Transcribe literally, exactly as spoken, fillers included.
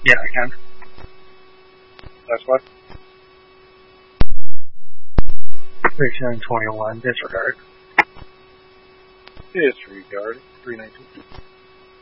Yeah, I can. That's what? thirty-seven twenty-one, disregard. Disregard. three nineteen.